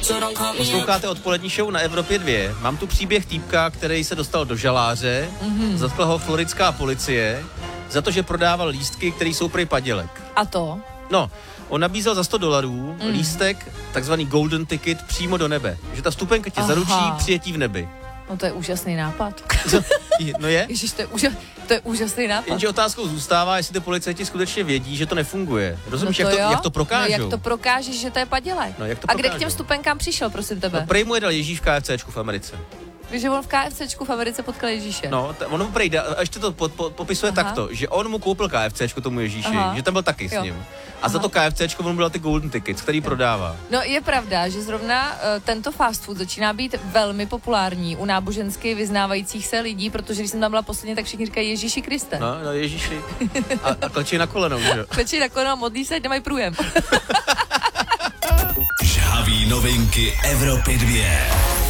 Posloucháte odpolední show na Evropě 2. Mám tu příběh týpka, který se dostal do žaláře, zatkla ho floridská policie za to, že prodával lístky, které jsou prej padělek. A to? No, on nabízel za $100 lístek, takzvaný golden ticket, přímo do nebe. Že ta vstupenka tě zaručí přijetí v nebi. No to je úžasný nápad. No je? Ježiš, to je úžasný nápad. Jenže otázkou zůstává, jestli ty policajti skutečně vědí, že to nefunguje. Rozumíš, no jak to prokážou? No jak to prokážeš, že to je padělek? No, jak to a kde k těm vstupenkám přišel, prosím tebe? No, prej mu je dal Ježíš v KFCčku v Americe. Víš, že on v KFCčku v Americe potkal Ježíše. No, on mu prej a ještě to popisuje takto, že on mu koupil KFCčko tomu Ježíši, že tam byl taky s ním. A za to KFCčko on mu dal ty golden tickets, který prodává. No je pravda, že zrovna tento fast food začíná být velmi populární u nábožensky vyznávajících se lidí, protože když jsem tam byla posledně, tak všichni říkají Ježíši Kriste. No Ježíši. A klečí na kolenou, že jo? Klečí na kolenou, modlí se, nemají průjem. Žhavý novinky Evropy 2.